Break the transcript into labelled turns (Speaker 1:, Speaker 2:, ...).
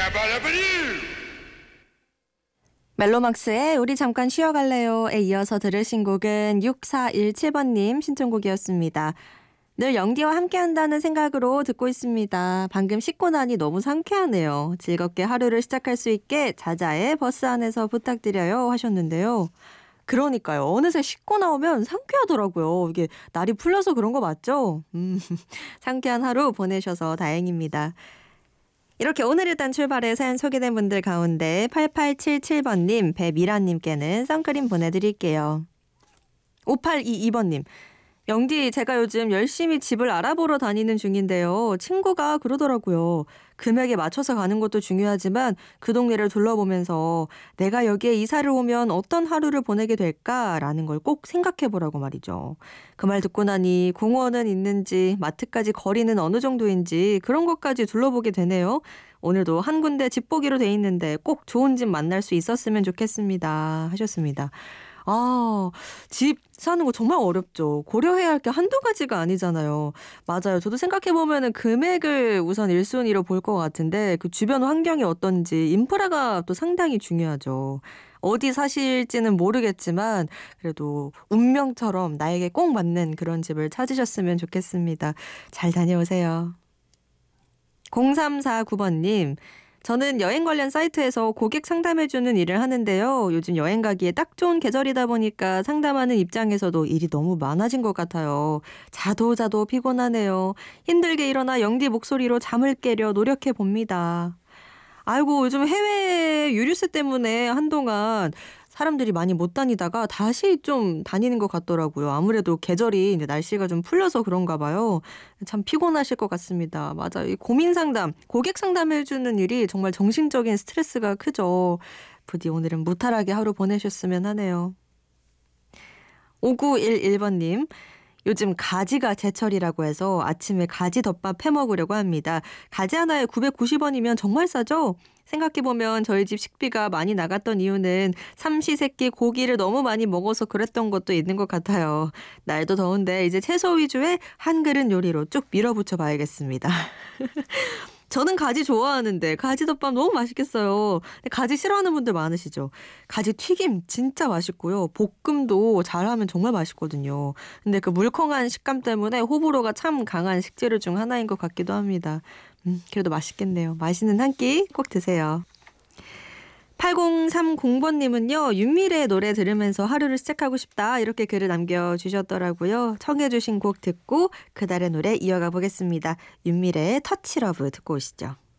Speaker 1: 멜로망스의 우리 잠깐 쉬어갈래요에 이어서 들으신 곡은 6417번님 신청곡이었습니다. 늘 영디와 함께한다는 생각으로 듣고 있습니다. 방금 씻고 나니 너무 상쾌하네요. 즐겁게 하루를 시작할 수 있게 자자의 버스 안에서 부탁드려요 하셨는데요. 그러니까요. 어느새 씻고 나오면 상쾌하더라고요. 이게 날이 풀려서 그런 거 맞죠? 상쾌한 하루 보내셔서 다행입니다. 이렇게 오늘 일단 출발해 사연 소개된 분들 가운데 8877번님, 배미라님께는 선크림 보내드릴게요. 5822번님. 영디, 제가 요즘 열심히 집을 알아보러 다니는 중인데요. 친구가 그러더라고요. 금액에 맞춰서 가는 것도 중요하지만 그 동네를 둘러보면서 내가 여기에 이사를 오면 어떤 하루를 보내게 될까라는 걸 꼭 생각해보라고 말이죠. 그 말 듣고 나니 공원은 있는지 마트까지 거리는 어느 정도인지 그런 것까지 둘러보게 되네요. 오늘도 한 군데 집 보기로 돼 있는데 꼭 좋은 집 만날 수 있었으면 좋겠습니다 하셨습니다. 집 사는 거 정말 어렵죠. 고려해야 할 게 한두 가지가 아니잖아요. 맞아요. 저도 생각해보면은 금액을 우선 1순위로 볼 것 같은데 그 주변 환경이 어떤지 인프라가 또 상당히 중요하죠. 어디 사실지는 모르겠지만 그래도 운명처럼 나에게 꼭 맞는 그런 집을 찾으셨으면 좋겠습니다. 잘 다녀오세요. 0349번님. 저는 여행 관련 사이트에서 고객 상담해주는 일을 하는데요. 요즘 여행 가기에 딱 좋은 계절이다 보니까 상담하는 입장에서도 일이 너무 많아진 것 같아요. 자도 피곤하네요. 힘들게 일어나 영디 목소리로 잠을 깨려 노력해봅니다. 아이고, 요즘 해외 유류세 때문에 한동안 사람들이 많이 못 다니다가 다시 좀 다니는 것 같더라고요. 아무래도 계절이 이제 날씨가 좀 풀려서 그런가 봐요. 참 피곤하실 것 같습니다. 맞아요. 이 고민 상담, 고객 상담해주는 일이 정말 정신적인 스트레스가 크죠. 부디 오늘은 무탈하게 하루 보내셨으면 하네요. 5911번님. 요즘 가지가 제철이라고 해서 아침에 가지 덮밥 해먹으려고 합니다. 가지 하나에 990원이면 정말 싸죠? 생각해보면 저희 집 식비가 많이 나갔던 이유는 삼시세끼 고기를 너무 많이 먹어서 그랬던 것도 있는 것 같아요. 날도 더운데 이제 채소 위주의 한 그릇 요리로 쭉 밀어붙여 봐야겠습니다. 저는 가지 좋아하는데 가지덮밥 너무 맛있겠어요. 근데 가지 싫어하는 분들 많으시죠? 가지 튀김 진짜 맛있고요. 볶음도 잘하면 정말 맛있거든요. 근데 그 물컹한 식감 때문에 호불호가 참 강한 식재료 중 하나인 것 같기도 합니다. 그래도 맛있겠네요. 맛있는 한 끼 꼭 드세요. 8030번님은요. 윤미래의 노래 들으면서 하루를 시작하고 싶다 이렇게 글을 남겨주셨더라고요. 청해 주신 곡 듣고 그달의 노래 이어가 보겠습니다. 윤미래의 터치러브 듣고 오시죠.